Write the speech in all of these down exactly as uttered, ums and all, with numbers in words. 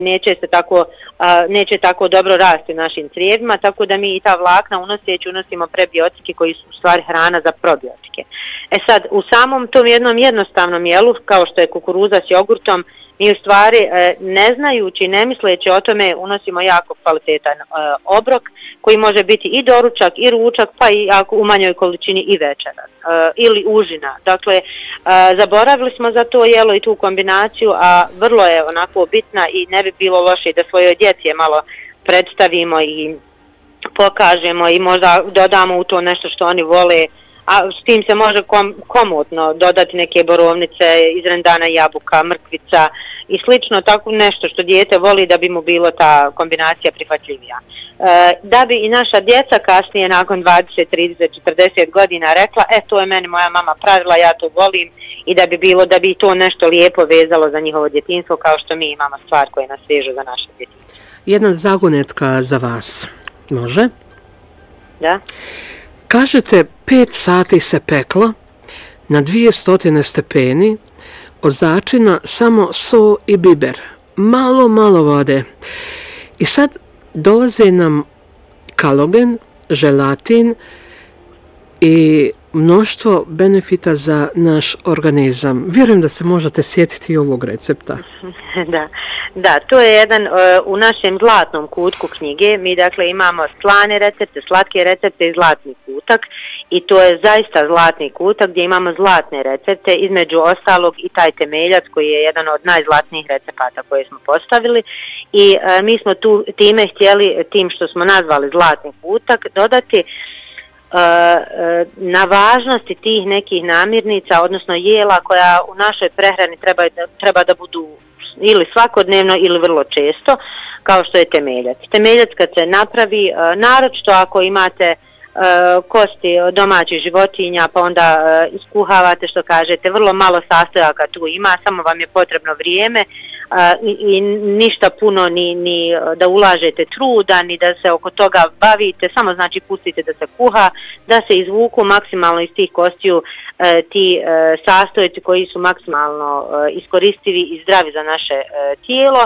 neće se tako, a, neće tako dobro rasti u našim crijevima, tako da mi i ta vlakna unoseći unosimo prebiotike koji su u stvari hrana za probiotike. E sad, u samom tom jednom jednostavnom jelu, kao što je kukuruza s jogurtom, mi u stvari e, ne znajući, ne misleći o tome unosimo jako kvalitetan e, obrok koji može biti i doručak i ručak, pa i ako u manjoj količini i večera e, ili užina. Dakle, e, zaboravili smo za to jelo i tu kombinaciju, a vrlo je onako bitna i ne bi bilo loše da svojoj djeci je malo predstavimo i pokažemo i možda dodamo u to nešto što oni vole. A s tim se može kom, komotno dodati neke borovnice, izrendana jabuka, mrkvica i slično, tako nešto što dijete voli da bi mu bilo ta kombinacija prihvatljivija. E, da bi i naša djeca kasnije nakon dvadeset, trideset, četrdeset godina rekla, e to je meni moja mama pravila, ja to volim, i da bi bilo da bi to nešto lijepo vezalo za njihovo djetinjstvo, kao što mi imamo stvar koja nas veže za naše djetinjstvo. Jedna zagonetka za vas, može? Da. Kažete, pet sati se peklo na dvjesto stepeni, od začina samo so i biber, malo, malo vode. I sad dolaze nam kolagen, želatin i mnoštvo benefita za naš organizam. Vjerujem da se možete sjetiti i ovog recepta. Da, da, to je jedan uh, u našem zlatnom kutku knjige. Mi dakle imamo slane recepte, slatke recepte i zlatni kutak, i to je zaista zlatni kutak gdje imamo zlatne recepte, između ostalog i taj temeljac koji je jedan od najzlatnijih recepata koje smo postavili, i uh, mi smo tu time htjeli, tim što smo nazvali zlatni kutak, dodati na važnosti tih nekih namirnica, odnosno jela koja u našoj prehrani treba, treba da budu ili svakodnevno ili vrlo često, kao što je temeljac. Temeljac kad se napravi, naročito ako imate kosti domaćih životinja, pa onda iskuhavate, što kažete, vrlo malo sastojaka tu ima, samo vam je potrebno vrijeme i, i ništa puno ni, ni da ulažete truda, ni da se oko toga bavite, samo znači pustite da se kuha, da se izvuku maksimalno iz tih kostiju ti sastojci koji su maksimalno iskoristivi i zdravi za naše tijelo.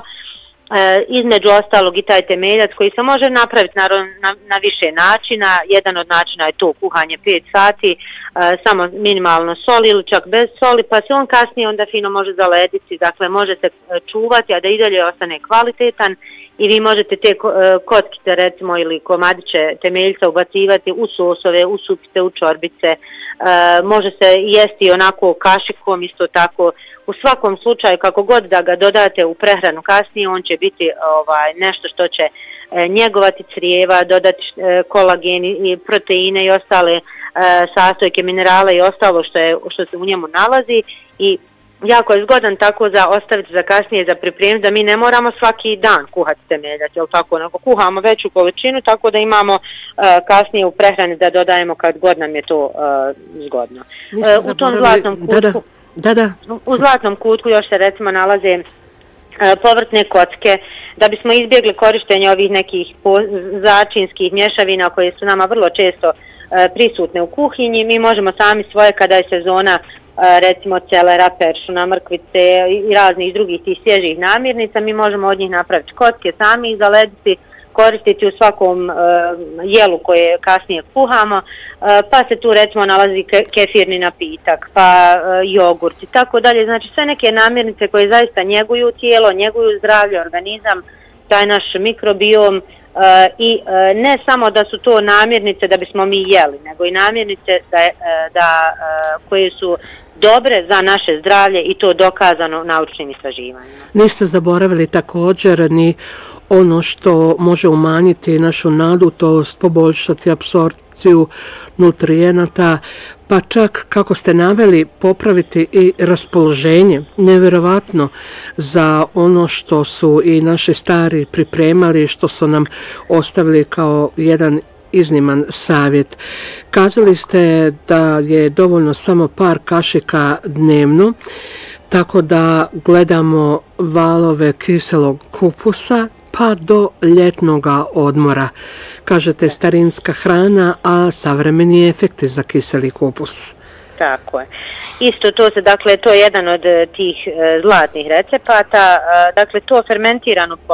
E, između ostalog i taj temeljac koji se može napraviti na, na, na više načina. Jedan od načina je to kuhanje pet sati, e, samo minimalno soli ili čak bez soli, pa se on kasnije onda fino može zalediti, dakle može se čuvati, a da i dalje ostane kvalitetan, i vi možete te kockice recimo ili komadiće temeljca ubacivati u sosove, u supice, u čorbice, e, može se jesti onako kašikom, isto tako. U svakom slučaju, kako god da ga dodate u prehranu kasnije, on će biti ovaj, nešto što će e, njegovati crijeva, dodati e, kolagen i proteine i ostale e, sastojke, minerale i ostalo što, je, što se u njemu nalazi, i jako je zgodan tako za ostaviti za kasnije, za pripremiti, da mi ne moramo svaki dan kuhati temeljac, jel tako, nego kuhamo veću količinu, tako da imamo uh, kasnije u prehrani da dodajemo kad god nam je to uh, zgodno. Uh, u tom zlatnom kutku, da, da, da, da. u zlatnom kutku još se recimo nalaze povrtne kocke, da bismo izbjegli korištenje ovih nekih začinskih mješavina koje su nama vrlo često uh, prisutne u kuhinji. Mi možemo sami svoje, kada je sezona recimo celera, peršuna, mrkvice i raznih drugih tih svježih namirnica, mi možemo od njih napraviti kocke, sami ih zalediti, koristiti u svakom uh, jelu koje kasnije kuhamo, uh, pa se tu recimo nalazi ke, kefirni napitak, pa uh, jogurt i tako dalje. Znači sve neke namirnice koje zaista njeguju tijelo, njeguju zdravlje, organizam, taj naš mikrobiom, uh, i uh, ne samo da su to namirnice da bismo mi jeli, nego i namirnice da, uh, da, uh, koje su dobre za naše zdravlje, i to dokazano naučnim istraživanjima. Niste zaboravili također ni ono što može umanjiti našu nadutost, poboljšati apsorpciju nutrijenata, pa čak, kako ste naveli, popraviti i raspoloženje. Nevjerovatno za ono što su i naši stari pripremali, što su nam ostavili kao jedan izniman savjet. Kazali ste da je dovoljno samo par kašika dnevno, tako da gledamo valove kiselog kupusa pa do ljetnog odmora. Kažete starinska hrana, a savremeni efekti za kiseli kupus. Tako je. Isto to se, dakle, to je jedan od tih e, zlatnih recepata, e, dakle, to fermentirano